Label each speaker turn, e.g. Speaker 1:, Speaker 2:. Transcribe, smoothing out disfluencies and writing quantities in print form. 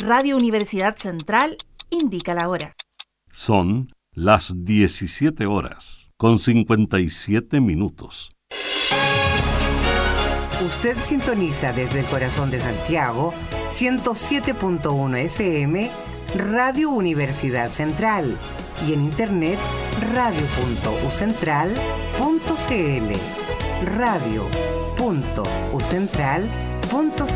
Speaker 1: Radio Universidad Central indica la hora.
Speaker 2: Son las 17 horas, con 57 minutos.
Speaker 3: Usted sintoniza desde el corazón de Santiago, 107.1 FM, Radio Universidad Central, y en internet radio.ucentral.cl. Radio.ucentral.cl.